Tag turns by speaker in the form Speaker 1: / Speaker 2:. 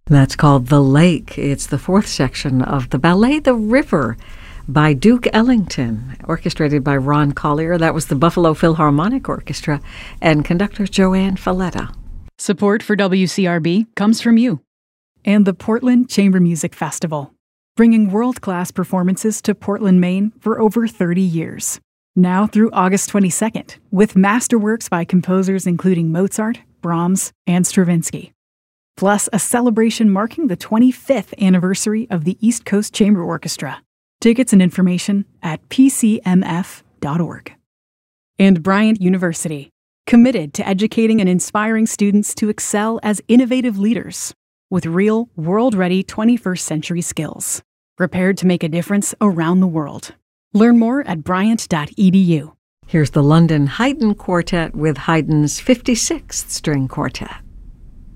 Speaker 1: That's called The Lake. It's the fourth section of the ballet The River by Duke Ellington, orchestrated by Ron Collier. That was the Buffalo Philharmonic Orchestra and conductor Joanne Falletta.
Speaker 2: Support for WCRB comes from you
Speaker 3: and the Portland Chamber Music Festival, bringing world-class performances to Portland, Maine for over 30 years. Now through August 22nd, with masterworks by composers including Mozart, Brahms, and Stravinsky. Plus a celebration marking the 25th anniversary of the East Coast Chamber Orchestra. Tickets and information at pcmf.org. And Bryant University, committed to educating and inspiring students to excel as innovative leaders with real, world-ready 21st century skills, prepared to make a difference around the world. Learn more at bryant.edu.
Speaker 1: Here's the London Haydn Quartet with Haydn's 56th String Quartet.